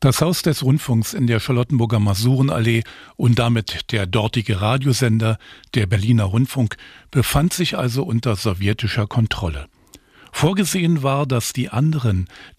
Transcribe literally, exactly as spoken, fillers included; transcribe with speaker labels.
Speaker 1: Das Haus des Rundfunks in der Charlottenburger Masurenallee und damit der dortige Radiosender, der Berliner Rundfunk, befand sich also unter sowjetischer Kontrolle. Vorgesehen war, dass die anderen,